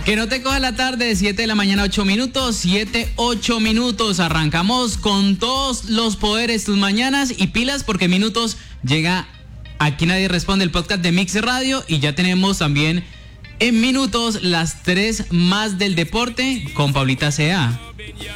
Que no te coja la tarde, 7 de la mañana, 8 minutos, 8 minutos. Arrancamos con todos los poderes tus mañanas y pilas porque Minutos llega Aquí Nadie Responde, el podcast de Mix Radio, y ya tenemos también en Minutos las 3 más del deporte con Paulita Sea.